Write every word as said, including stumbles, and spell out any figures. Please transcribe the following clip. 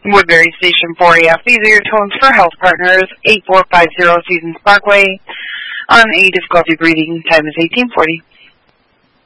Woodbury Station four A F. These are your tones for Health Partners, eight four five zero Seasons Parkway. On a difficulty breathing, time is eighteen forty.